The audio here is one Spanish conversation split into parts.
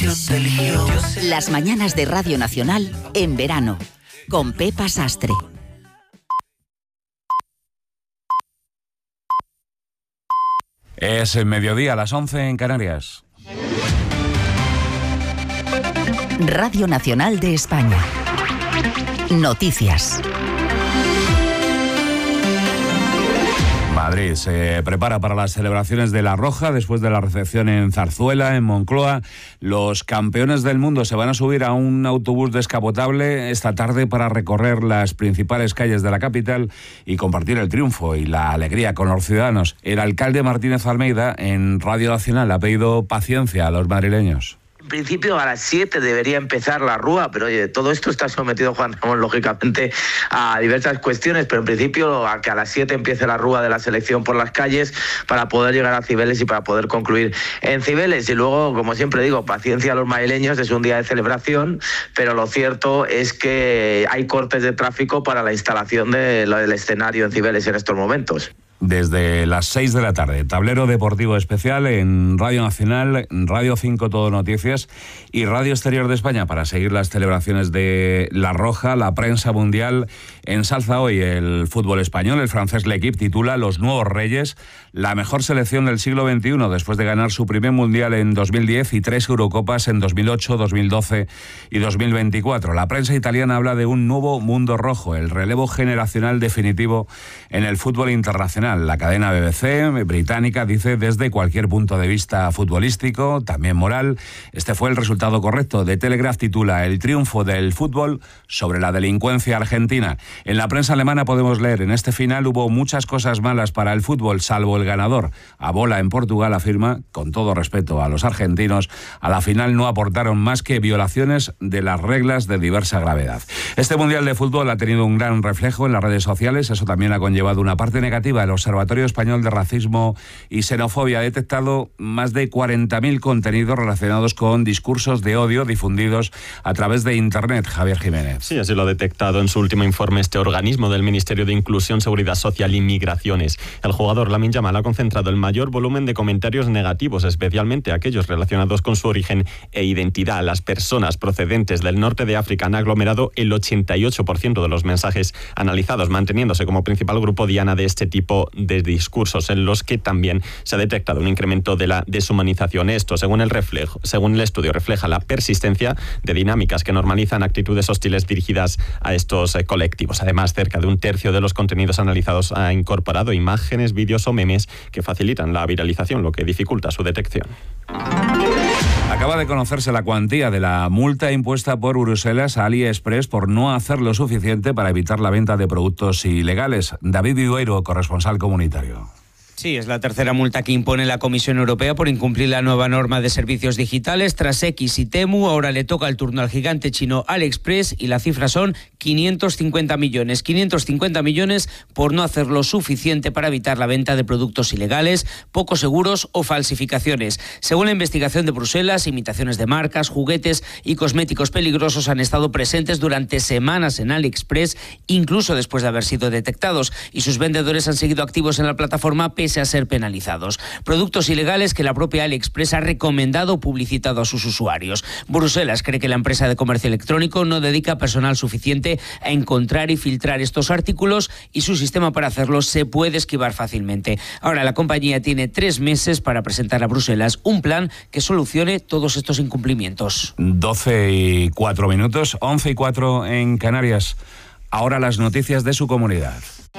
Las mañanas de Radio Nacional en verano, con Pepa Sastre. Es el mediodía, a las 11 en Canarias. Radio Nacional de España. Noticias. Madrid se prepara para las celebraciones de La Roja después de la recepción en Zarzuela, en Moncloa. Los campeones del mundo se van a subir a un autobús descapotable esta tarde para recorrer las principales calles de la capital y compartir el triunfo y la alegría con los ciudadanos. El alcalde Martínez Almeida en Radio Nacional ha pedido paciencia a los madrileños. En principio a las 7 debería empezar la rúa, pero oye, todo esto está sometido, Juan Ramón, lógicamente a diversas cuestiones, pero en principio a que a las 7 empiece la rúa de la selección por las calles para poder llegar a Cibeles y para poder concluir en Cibeles. Y luego, como siempre digo, paciencia a los madrileños, es un día de celebración, pero lo cierto es que hay cortes de tráfico para la instalación del escenario en Cibeles en estos momentos. Desde las 6 de la tarde, tablero deportivo especial en Radio Nacional, Radio 5 Todo Noticias y Radio Exterior de España para seguir las celebraciones de La Roja. La prensa mundial ensalza hoy el fútbol español. El francés L'Équipe titula Los nuevos reyes, la mejor selección del siglo XXI después de ganar su primer mundial en 2010 y 3 Eurocopas en 2008, 2012 y 2024. La prensa italiana habla de un nuevo mundo rojo, el relevo generacional definitivo en el fútbol internacional. La cadena BBC británica dice desde cualquier punto de vista futbolístico, también moral, este fue el resultado correcto. The Telegraph titula El triunfo del fútbol sobre la delincuencia argentina. En la prensa alemana podemos leer, en este final hubo muchas cosas malas para el fútbol, salvo el ganador. Abola en Portugal afirma, con todo respeto a los argentinos, a la final no aportaron más que violaciones de las reglas de diversa gravedad. Este Mundial de Fútbol ha tenido un gran reflejo en las redes sociales, eso también ha conllevado una parte negativa. El Observatorio Español de Racismo y Xenofobia ha detectado más de 40.000 contenidos relacionados con discursos de odio difundidos a través de Internet. Javier Jiménez. Sí, así lo ha detectado en su último informe este organismo del Ministerio de Inclusión, Seguridad Social y Migraciones. El jugador Lamine Yamal ha concentrado el mayor volumen de comentarios negativos, especialmente aquellos relacionados con su origen e identidad. Las personas procedentes del norte de África han aglomerado el 88% de los mensajes analizados, manteniéndose como principal grupo diana de este tipo de discursos, en los que también se ha detectado un incremento de la deshumanización. Esto, según el estudio, refleja la persistencia de dinámicas que normalizan actitudes hostiles dirigidas a estos colectivos. Además, cerca de un tercio de los contenidos analizados ha incorporado imágenes, vídeos o memes que facilitan la viralización, lo que dificulta su detección. Acaba de conocerse la cuantía de la multa impuesta por Bruselas a AliExpress por no hacer lo suficiente para evitar la venta de productos ilegales. David Vidueiro, corresponsal comunitario. Sí, es la tercera multa que impone la Comisión Europea por incumplir la nueva norma de servicios digitales. Tras X y Temu, ahora le toca el turno al gigante chino AliExpress y la cifra son 550 millones. 550 millones por no hacer lo suficiente para evitar la venta de productos ilegales, poco seguros o falsificaciones. Según la investigación de Bruselas, imitaciones de marcas, juguetes y cosméticos peligrosos han estado presentes durante semanas en AliExpress, incluso después de haber sido detectados, y sus vendedores han seguido activos en la plataforma pese a ser penalizados. Productos ilegales que la propia AliExpress ha recomendado o publicitado a sus usuarios. Bruselas cree que la empresa de comercio electrónico no dedica personal suficiente a encontrar y filtrar estos artículos y su sistema para hacerlo se puede esquivar fácilmente. Ahora la compañía tiene 3 meses para presentar a Bruselas un plan que solucione todos estos incumplimientos. 12:04, 11:04 en Canarias. Ahora las noticias de su comunidad.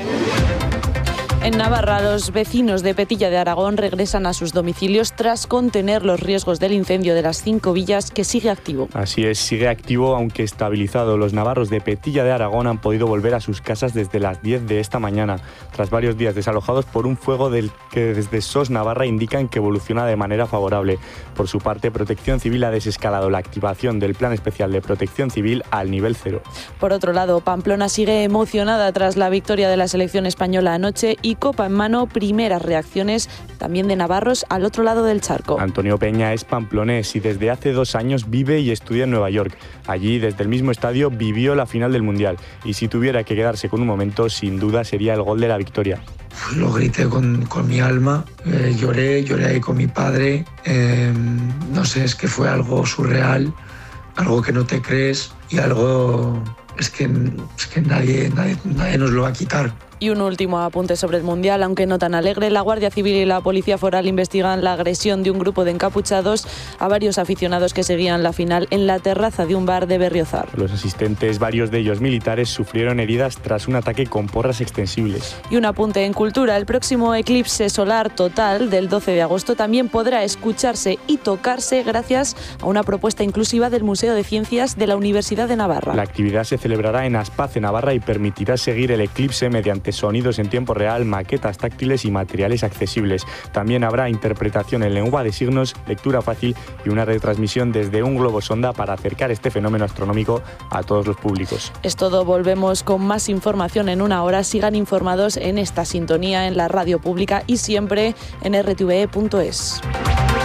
En Navarra, los vecinos de Petilla de Aragón regresan a sus domicilios tras contener los riesgos del incendio de las 5 villas, que sigue activo. Así es, sigue activo aunque estabilizado. Los navarros de Petilla de Aragón han podido volver a sus casas desde las 10 de esta mañana, tras varios días desalojados por un fuego del que desde SOS Navarra indican que evoluciona de manera favorable. Por su parte, Protección Civil ha desescalado la activación del Plan Especial de Protección Civil al nivel 0. Por otro lado, Pamplona sigue emocionada tras la victoria de la selección española anoche y y copa en mano, primeras reacciones también de navarros al otro lado del charco. Antonio Peña es pamplonés y desde hace 2 años vive y estudia en Nueva York. Allí, desde el mismo estadio, vivió la final del Mundial y si tuviera que quedarse con un momento, sin duda sería el gol de la victoria. Lo grité con mi alma, lloré ahí con mi padre, no sé, es que fue algo surreal, algo que no te crees y algo es que nadie nos lo va a quitar. Y un último apunte sobre el Mundial, aunque no tan alegre. La Guardia Civil y la Policía Foral investigan la agresión de un grupo de encapuchados a varios aficionados que seguían la final en la terraza de un bar de Berriozar. Los asistentes, varios de ellos militares, sufrieron heridas tras un ataque con porras extensibles. Y un apunte en cultura. El próximo eclipse solar total del 12 de agosto también podrá escucharse y tocarse gracias a una propuesta inclusiva del Museo de Ciencias de la Universidad de Navarra. La actividad se celebrará en Aspace, Navarra, y permitirá seguir el eclipse mediante sonidos en tiempo real, maquetas táctiles y materiales accesibles. También habrá interpretación en lengua de signos, lectura fácil y una retransmisión desde un globo sonda para acercar este fenómeno astronómico a todos los públicos. Es todo, volvemos con más información en una hora. Sigan informados en esta sintonía en la radio pública y siempre en rtve.es.